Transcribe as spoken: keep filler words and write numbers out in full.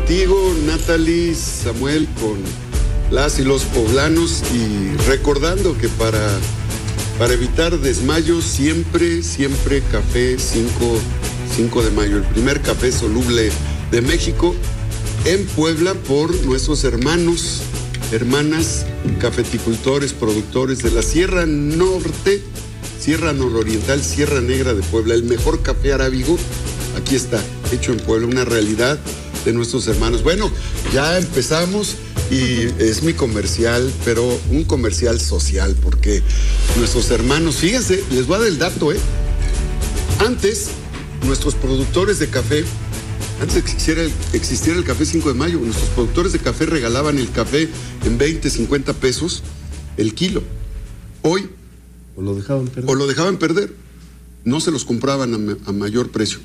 contigo, Natalie, Samuel, con las y los poblanos, y recordando que para, para evitar desmayos, siempre, siempre café cinco de mayo, el primer café soluble de México, en Puebla, por nuestros hermanos, hermanas, cafeticultores, productores de la Sierra Norte, Sierra Nororiental, Sierra Negra de Puebla. El mejor café arábigo, aquí está, hecho en Puebla, una realidad de nuestros hermanos. Bueno, ya empezamos y es mi comercial, pero un comercial social, porque nuestros hermanos, fíjense, les voy a dar el dato, ¿eh? Antes, nuestros productores de café, antes de que existiera el, existiera el café cinco de mayo, nuestros productores de café regalaban el café en veinte, cincuenta pesos el kilo. Hoy, o lo dejaban perder. O lo dejaban perder. No se los compraban a, a mayor precio.